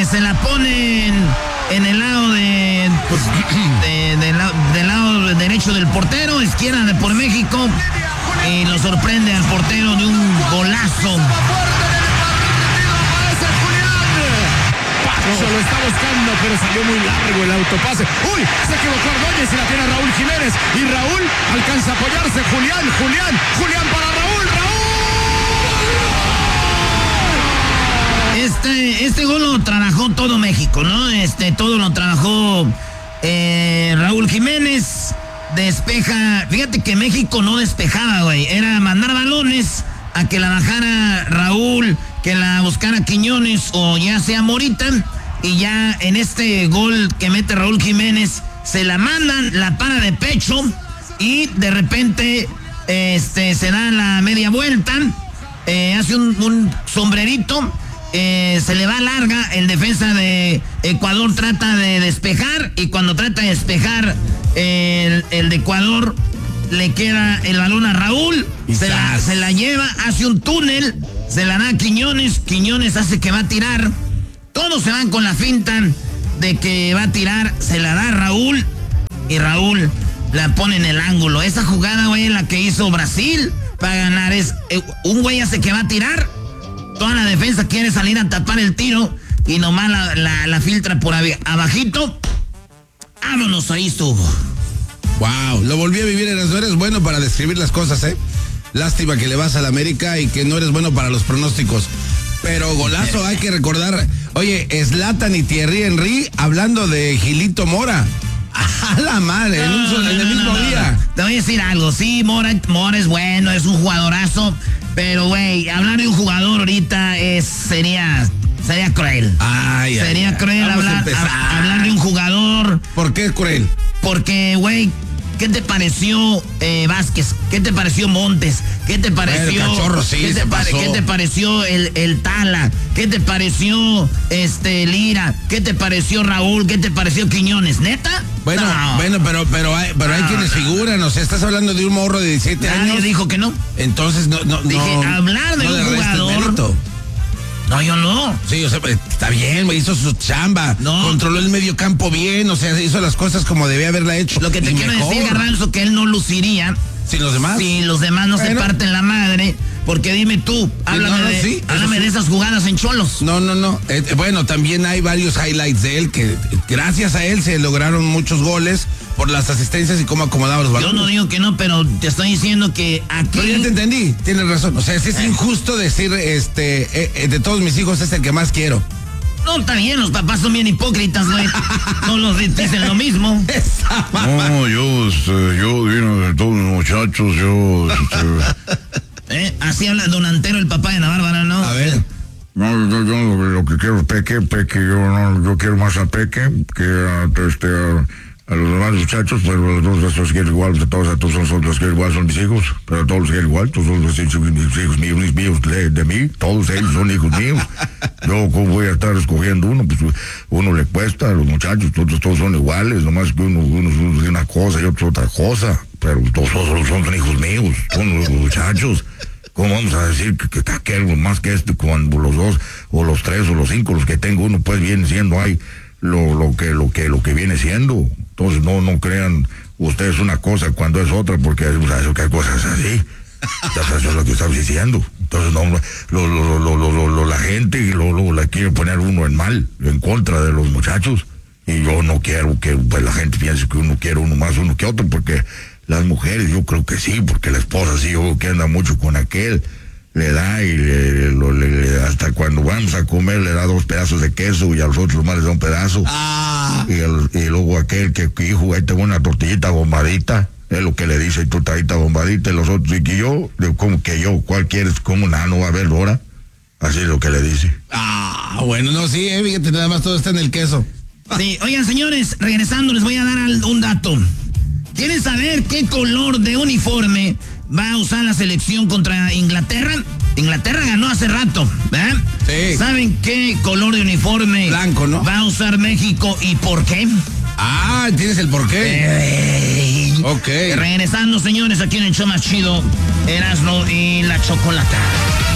se la ponen en el lado del lado derecho del portero, izquierda de por México, y lo sorprende al portero de un golazo. Pacho lo está buscando, pero salió muy largo el autopase. ¡Uy! Se equivocó Ordóñez y la tiene Raúl Jiménez. Y Raúl alcanza a apoyarse. Julián para Raúl. Este gol lo trabajó todo México, ¿no? Todo lo trabajó Raúl Jiménez. Despeja. Fíjate que México no despejaba, güey. Era mandar balones a que la bajara Raúl, que la buscara Quiñones o ya sea Morita. Y ya en este gol que mete Raúl Jiménez, se la mandan, la para de pecho y de repente se da la media vuelta, hace un sombrerito, se le va larga, el defensa de Ecuador trata de despejar y cuando trata de despejar el de Ecuador le queda el balón a Raúl, se la lleva, hace un túnel, se la da a Quiñones hace que va a tirar. Todos se van con la finta de que va a tirar, se la da a Raúl y Raúl la pone en el ángulo. Esa jugada, güey, la que hizo Brasil para ganar es, un güey hace que va a tirar, toda la defensa quiere salir a tapar el tiro y nomás la filtra por abajito. Vámonos, ahí estuvo. Wow, lo volví a vivir, eres bueno para describir las cosas, Lástima que le vas a la América y que no eres bueno para los pronósticos. Pero golazo, hay que recordar. Oye, Zlatan y Thierry Henry hablando de Gilito Mora. A la madre, en el mismo día. Te voy a decir algo, sí, Mora es bueno, es un jugadorazo, pero güey, hablar de un jugador ahorita sería cruel. Sería cruel hablar de un jugador. ¿Por qué es cruel? Porque, güey, ¿qué te pareció Vázquez? ¿Qué te pareció Montes? ¿Qué te pareció? Bueno, Cachorro, sí, ¿Qué te pareció el Tala? ¿Qué te pareció Lira? ¿Qué te pareció Raúl? ¿Qué te pareció Quiñones? ¿Neta? Bueno, pero hay quienes figuran, o sea, estás hablando de un morro de 17 años. Nadie dijo que no. Entonces Dije, hablar de un jugador. No, yo no. Sí, o sea, está bien, hizo su chamba. No. Controló el medio campo bien, o sea, hizo las cosas como debía haberla hecho. Lo que te quiero decir, Garbanzo, que él no luciría. ¿Sin los demás? Si los demás no se parten la madre. Porque dime tú, háblame de esas jugadas en Cholos. No. Bueno, también hay varios highlights de él que gracias a él se lograron muchos goles por las asistencias y cómo acomodaba los balones. Yo no digo que no, pero te estoy diciendo que aquí... Pero ya te entendí, tienes razón. O sea, es injusto decir, de todos mis hijos es el que más quiero. No, está bien, los papás son bien hipócritas, güey. Todos dicen lo mismo. No, yo de todos los muchachos, Así habla Don Antero, el papá de Ana Bárbara, ¿no? A ver. No, yo lo que quiero es Peque, yo quiero más a Peque que a los demás muchachos, pues los dos quiero igual, todos los quiero igual, son mis hijos, pero todos los quiero igual, todos los hijos míos de mí, todos ellos son hijos míos. Yo, ¿cómo voy a estar escogiendo uno? Pues uno le cuesta a los muchachos, todos son iguales, nomás que uno es una cosa y otro otra cosa, pero todos son hijos míos, son los muchachos. ¿Cómo vamos a decir que aquel más que cuando los dos, o los tres, o los cinco, los que tengo uno, pues viene siendo ahí lo que viene siendo? Entonces no crean ustedes una cosa cuando es otra, porque hay cosas así. Entonces, eso es lo que estamos diciendo. Entonces la gente luego la quiere poner uno en mal, en contra de los muchachos. Y yo no quiero que pues, la gente piense que uno quiere uno más uno que otro, porque las mujeres yo creo que sí, porque la esposa sí, yo creo que anda mucho con aquel. Le da y hasta cuando vamos a comer le da 2 pedazos de queso y a los otros más les da un pedazo. Y luego aquel que hijo, ahí tengo una tortillita bombadita, es lo que le dice, tortillita bombadita, y los otros, y que yo, como que yo, ¿cuál quieres? Como no va a haber hora. Así es lo que le dice. Bueno, no, sí, fíjate, nada más todo está en el queso. Sí, oigan, señores, regresando les voy a dar un dato. ¿Quieren saber qué color de uniforme va a usar la selección contra Inglaterra? Inglaterra ganó hace rato, ¿verdad? Sí. ¿Saben qué color de uniforme blanco, ¿no? va a usar México y por qué? ¿Tienes el por qué? Ok. Regresando, señores, aquí en el show más chido, Erasmo y la Chocolata.